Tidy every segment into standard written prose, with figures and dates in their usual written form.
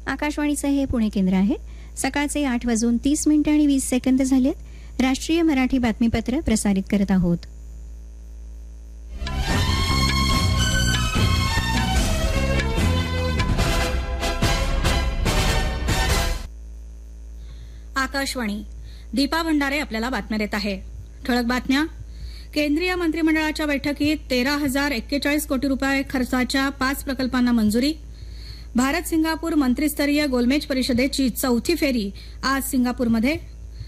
आकाशवाणीचं हे पुणे केंद्र आहे. सकाळचे 8:30 झालेत. राष्ट्रीय मराठी बातमीपत्र प्रसारित करत आहोत. आकाशवाणी. दीपा भंडारे आपल्याला बातम्या देत आहे. ठळक बातम्या. केंद्रीय मंत्रिमंडळाच्या बैठकीत 13,041 कोटी रुपये खर्चाच्या 5 प्रकल्पांना मंजुरी. भारत सिंगापूर मंत्रिस्तरीय गोलमेज परिषदेची चौथी फेरी आज सिंगापूरमध्ये.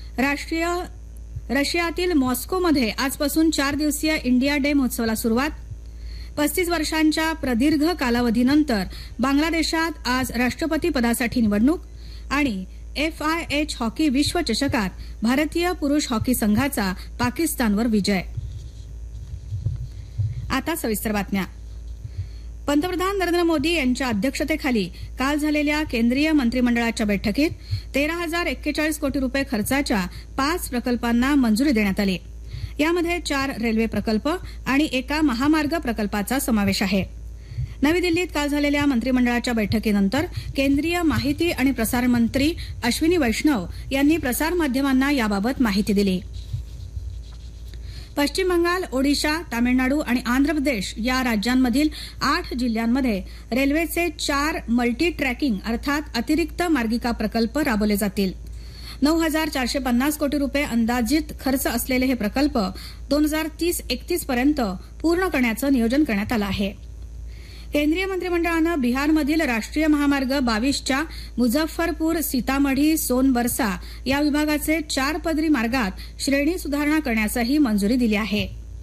रशियातील मॉस्कोमध्ये आजपासून 4 दिवसीय इंडिया डे महोत्सवाला सुरुवात. 35 वर्षांच्या प्रदीर्घ कालावधीनंतर बांगलादेशात आज राष्ट्रपती पदासाठी निवडणूक. आणि FIH हॉकी विश्वचषकात भारतीय पुरुष हॉकी संघाचा पाकिस्तानवर विजय. आता सविस्तर बातम्या. पंतप्रधान नरेंद्र मोदी यांच्या अध्यक्षतेखाली काल झालेल्या केंद्रीय मंत्रिमंडळाच्या बैठकीत 13,041 कोटी रुपये खर्चाच्या 5 प्रकल्पांना मंजुरी देण्यात आली. यामध्ये 4 रेल्वे प्रकल्प आणि एका महामार्ग प्रकल्पाचा समावेश आहे. नवी दिल्लीत काल झालेल्या मंत्रिमंडळाच्या बैठकीनंतर केंद्रीय माहिती आणि प्रसारण मंत्री अश्विनी वैष्णव यांनी प्रसारमाध्यमांना याबाबत माहिती दिली. पश्चिम बंगाल, ओडिशा, तामिळनाडू आणि आंध्र प्रदेश या राज्यांमधील 8 जिल्ह्यांमध्ये रेल्वेचे 4 मल्टी ट्रॅकिंग अर्थात अतिरिक्त मार्गिका प्रकल्प राबवले जातील. 9,450 कोटी रुपये अंदाजित खर्च असलेले हे प्रकल्प 2030-31 पर्यंत पूर्ण करण्याचं नियोजन करण्यात आलं आहे. केंद्रीय मंत्रिमंडळानं बिहारमधील राष्ट्रीय महामार्ग 22च्या मुझफ्फरपूर, सीतामढी, सोनबरसा या विभागाचे 4 पदरी मार्गात श्रेणी सुधारणा करण्यासही मंजुरी दिली आहे.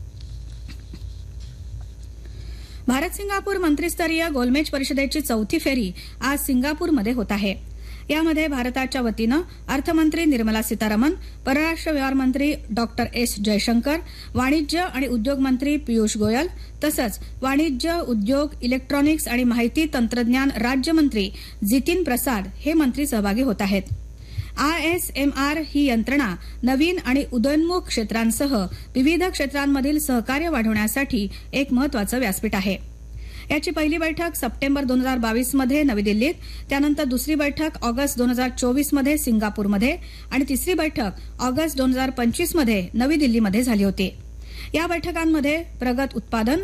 भारत सिंगापूर मंत्रिस्तरीय गोलमेज परिषदेची चौथी फेरी आज सिंगापूरमध्ये होत आहे. यामध्ये भारताच्या वतीनं अर्थमंत्री निर्मला सीतारामन, परराष्ट्र व्यवहार मंत्री डॉक्टर S जयशंकर, वाणिज्य आणि उद्योग मंत्री पियुष गोयल तसंच वाणिज्य, उद्योग, इलेक्ट्रॉनिक्स आणि माहिती तंत्रज्ञान राज्यमंत्री जितीन प्रसाद हे मंत्री सहभागी होत आहेत. ISMR ही यंत्रणा नवीन आणि उदयोन्मुख क्षेत्रांसह विविध क्षेत्रांमधील सहकार्य वाढवण्यासाठी एक महत्वाचं व्यासपीठ आहे. याची पहिली बैठक सप्टेंबर 2022 मध्ये नवी दिल्लीत, त्यानंतर दुसरी बैठक ऑगस्ट 2024 मध्ये सिंगापूरमध्ये आणि तिसरी बैठक ऑगस्ट 2025 मध्ये नवी दिल्लीमध्ये झाली होती. या बैठकांमध्ये प्रगत उत्पादन,